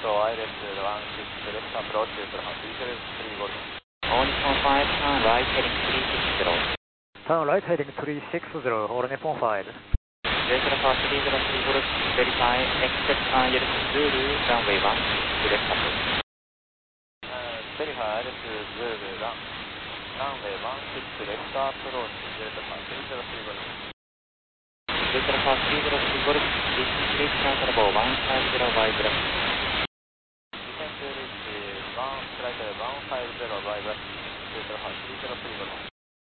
ILS 16 left approach, details 35. All Nippon 5, turn right heading 360. Turn right heading 360, all Nippon 5. Delta for 3030, verify exit ILS Zulu, runway 16 left approach. Verify ILS Zulu, runway 16 left approach, Delta for 3030. Delta for 3030, please turn about 150 right left.